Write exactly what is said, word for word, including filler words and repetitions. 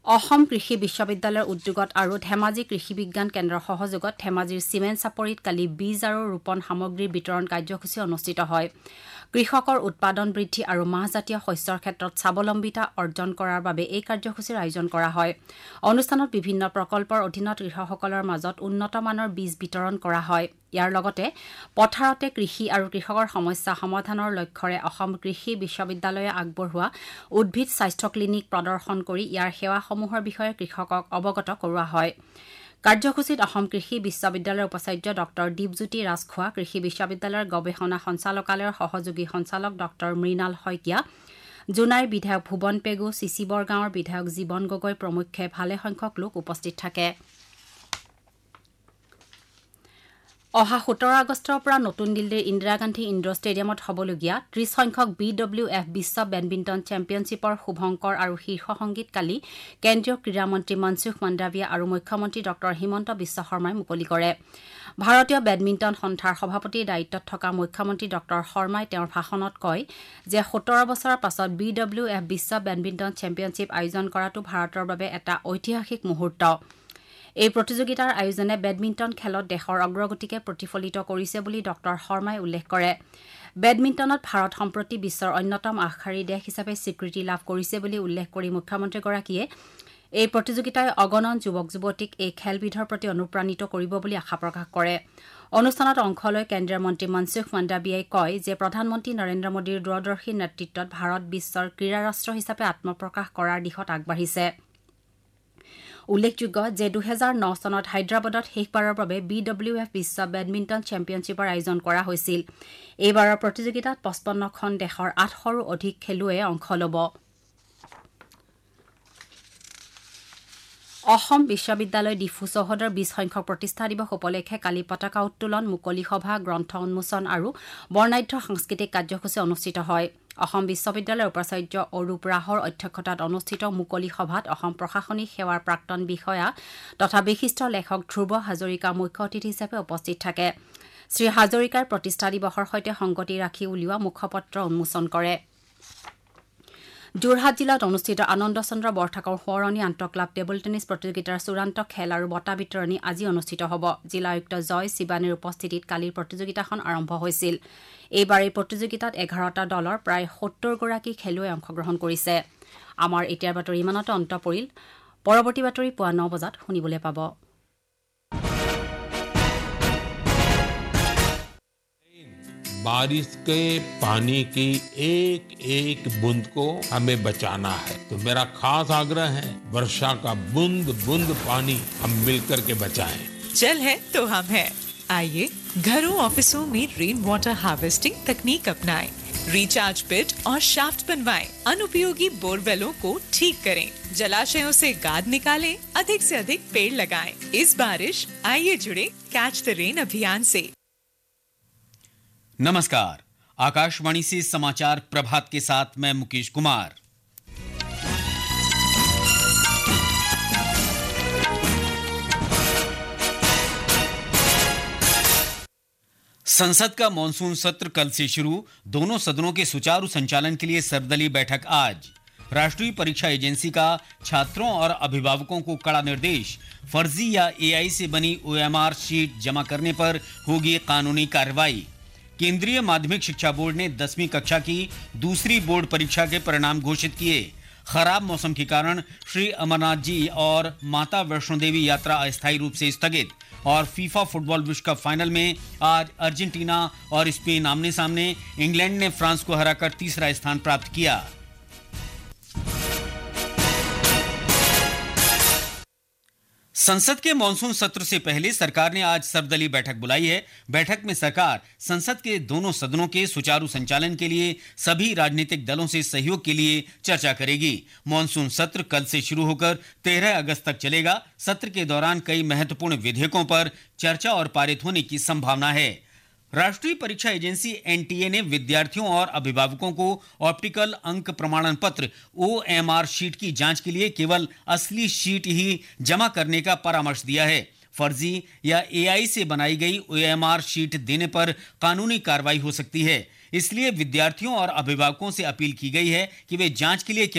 অসম কৃষি বিশ্ববিদ্যালয়ৰ উদ্যোগত আৰু ধেমাজি কৃষি বিজ্ঞান কেন্দ্ৰৰ সহযোগত ধেমাজিৰ চিমেণ্ট চাপৰিত কালি বীজ আৰু ৰোপণ সামগ্ৰীৰ বিতৰণ কাৰ্যসূচী অনুষ্ঠিত হয়। কৃষকৰ উৎপাদন বৃদ্ধি আৰু মাহজাতীয় শস্যৰ ক্ষেত্ৰত স্বাৱলম্বিতা অৰ্জন কৰাৰ বাবে এই কাৰ্যসূচীৰ আয়োজন কৰা হয়। অনুষ্ঠানত বিভিন্ন প্ৰকল্পৰ অধীনত কৃষকসকলৰ মাজত উন্নতমানৰ বীজ বিতৰণ কৰা হয়। ইয়াৰ লগতে পথাৰতে কৃষি আৰু কৃষকৰ সমস্যা সমাধানৰ লক্ষ্যৰে অসম কৃষি বিশ্ববিদ্যালয়ে আগবঢ়োৱা উদ্ভিদ স্বাস্থ্য ক্লিনিক প্ৰদৰ্শন কৰি ইয়াৰ সেৱাসমূহৰ বিষয়ে কৃষকক অৱগত কৰোৱা হয়। কাৰ্যসূচীত অসম কৃষি বিশ্ববিদ্যালয়ৰ উপাচাৰ্য ডক্টৰ দীপজ্যোতি ৰাজখোৱা, কৃষি বিশ্ববিদ্যালয়ৰ গৱেষণা সঞ্চালকালয়ৰ সহযোগী সঞ্চালক ডক্টৰ মৃণাল শইকীয়া, জোনাইৰ বিধায়ক ভুৱন পেগু, চিচি বৰগাঁৱৰ বিধায়ক জীৱন গগৈ প্ৰমুখ্যে ভালেসংখ্যক লোক উপস্থিত থাকে। অহা সোতৰ আগষ্টৰ পৰা নতুন দিল্লীৰ ইন্দিৰা গান্ধী ইণ্ডোৰ ষ্টেডিয়ামত হ'বলগীয়া ত্ৰিশ সংখ্যক বি ডব্লিউ এফ বিশ্ব বেডমিণ্টন চেম্পিয়নশ্বিপৰ শুভংকৰ আৰু শীৰ্ষ সংগীত কালি কেন্দ্ৰীয় ক্ৰীড়া মন্ত্ৰী মনসুখ মাণ্ডাভিয়া আৰু মুখ্যমন্ত্ৰী ডক্টৰ হিমন্ত বিশ্ব শৰ্মাই মুকলি কৰে। ভাৰতীয় বেডমিণ্টন সন্থাৰ সভাপতিৰ দায়িত্বত থকা মুখ্যমন্ত্ৰী ডক্টৰ শৰ্মাই তেওঁৰ ভাষণত কয় যে সোতৰ বছৰৰ পাছত বি ডব্লিউ এফ বিশ্ব বেডমিণ্টন চেম্পিয়নশ্বিপ আয়োজন কৰাটো ভাৰতৰ বাবে এটা ঐতিহাসিক মুহূৰ্ত। এই প্ৰতিযোগিতাৰ আয়োজনে বেডমিণ্টন খেলত দেশৰ অগ্ৰগতিকে প্ৰতিফলিত কৰিছে বুলি ডক্টৰ শৰ্মাই উল্লেখ কৰে। বেডমিণ্টনত ভাৰত সম্প্ৰতি বিশ্বৰ অন্যতম আগশাৰীৰ দেশ হিচাপে স্বীকৃতি লাভ কৰিছে বুলি উল্লেখ কৰি মুখ্যমন্ত্ৰীগৰাকীয়ে এই প্ৰতিযোগিতাই অগণন যুৱক যুৱতীক এই খেলবিধৰ প্ৰতি অনুপ্ৰাণিত কৰিব বুলি আশা প্ৰকাশ কৰে। অনুষ্ঠানত অংশ লৈ কেন্দ্ৰীয় মন্ত্ৰী মনসুখ মাণ্ডাভিয়াই কয় যে প্ৰধানমন্ত্ৰী নৰেন্দ্ৰ মোদীৰ দূৰদৰ্শী নেতৃত্বত ভাৰত বিশ্বৰ ক্ৰীড়া ৰাষ্ট্ৰ হিচাপে আত্মপ্ৰকাশ কৰাৰ দিশত আগবাঢ়িছে। উল্লেখযোগ্য যে দুহেজাৰ ন চনত হায়দৰাবাদত শেষবাৰৰ বাবে বি ডব্লিউ এফ বিশ্ব বেডমিণ্টন চেম্পিয়নশ্বিপৰ আয়োজন কৰা হৈছিল। এইবাৰৰ প্ৰতিযোগিতাত পঁচপন্নখন দেশৰ আঠশৰো অধিক খেলুৱৈয়ে অংশ ল'ব। অসম বিশ্ববিদ্যালয় ডিফু চৌহদৰ বিশ সংখ্যক প্ৰতিষ্ঠা দিৱস উপলক্ষে কালি পতাকা উত্তোলন, মুকলি সভা, গ্ৰন্থ উন্মোচন আৰু বৰ্ণাঢ্য সাংস্কৃতিক কাৰ্যসূচী অনুষ্ঠিত হয়। অসম বিশ্ববিদ্যালয়ৰ উপাচাৰ্য অৰূপ ৰাহৰ অধ্যক্ষতাত অনুষ্ঠিত মুকলি সভাত অসম প্ৰশাসনিক সেৱাৰ প্ৰাক্তন বিষয়া তথা বিশিষ্ট লেখক ধ্ৰুৱ হাজৰিকা মুখ্য অতিথি হিচাপে উপস্থিত থাকে। শ্ৰী হাজৰিকাৰ প্ৰতিষ্ঠা দিৱসৰ সৈতে সংগতি ৰাখি উলিওৱা মুখপত্ৰ উন্মোচন কৰে। যোৰহাট জিলাত অনুষ্ঠিত আনন্দ চন্দ্ৰ বৰঠাকুৰ সোঁৱৰণী আন্তঃক্লাব টেবুল টেনিছ প্ৰতিযোগিতাৰ চূড়ান্ত খেল আৰু বঁটা বিতৰণী আজি অনুষ্ঠিত হ'ব। জিলা আয়ুক্ত জয় শিৱানীৰ উপস্থিতিত কালিৰ প্ৰতিযোগিতাখন আৰম্ভ হৈছিল। এইবাৰ এই প্ৰতিযোগিতাত এঘাৰটা দলৰ প্ৰায় সত্তৰগৰাকী খেলুৱৈ অংশগ্ৰহণ কৰিছে। আমাৰ এতিয়াৰ বাতৰি ইমানতে অন্ত পৰিল। পৰৱৰ্তী বাতৰি পুৱা ন বজাত শুনিবলৈ পাব। बारिश के पानी की एक एक बूंद को हमें बचाना है, तो मेरा खास आग्रह है वर्षा का बूंद बूंद पानी हम मिलकर के बचाएं। जल है तो हम है। आइए घरों ऑफिसों में रेन वाटर हार्वेस्टिंग तकनीक अपनाएं, रिचार्ज पिट और शाफ्ट बनवाएं, अनुपयोगी बोरवेलों को ठीक करें, जलाशयों से गाद निकालें, अधिक से अधिक पेड़ लगाएं। इस बारिश आइए जुड़े कैच द रेन अभियान से। नमस्कार, आकाशवाणी से समाचार प्रभात के साथ मैं मुकेश कुमार। संसद का मॉनसून सत्र कल से शुरू, दोनों सदनों के सुचारू संचालन के लिए सर्वदलीय बैठक आज। राष्ट्रीय परीक्षा एजेंसी का छात्रों और अभिभावकों को कड़ा निर्देश, फर्जी या एआई से बनी ओएमआर शीट जमा करने पर होगी कानूनी कार्रवाई। केंद्रीय माध्यमिक शिक्षा बोर्ड ने दसवीं कक्षा की दूसरी बोर्ड परीक्षा के परिणाम घोषित किए। खराब मौसम के कारण श्री अमरनाथ जी और माता वैष्णो देवी यात्रा अस्थायी रूप से स्थगित। और फीफा फुटबॉल विश्व कप फाइनल में आज अर्जेंटीना और स्पेन आमने सामने, इंग्लैंड ने फ्रांस को हराकर तीसरा स्थान प्राप्त किया। संसद के मॉनसून सत्र से पहले सरकार ने आज सर्वदलीय बैठक बुलाई है। बैठक में सरकार संसद के दोनों सदनों के सुचारू संचालन के लिए सभी राजनीतिक दलों से सहयोग के लिए चर्चा करेगी। मॉनसून सत्र कल से शुरू होकर तेरह अगस्त तक चलेगा। सत्र के दौरान कई महत्वपूर्ण विधेयकों पर चर्चा और पारित होने की संभावना है। राष्ट्रीय परीक्षा एजेंसी एनटीए ने विद्यार्थियों और अभिभावकों को ऑप्टिकल अंक प्रमाणन पत्र ओएमआर शीट की जांच के लिए केवल असली शीट ही जमा करने का परामर्श दिया है। फर्जी या एआई से बनाई गई ओएमआर शीट देने पर कानूनी कार्रवाई हो सकती है। इसलिए विद्यार्थियों और अभिभावकों से अपील की गई है कि वे जांच के लिए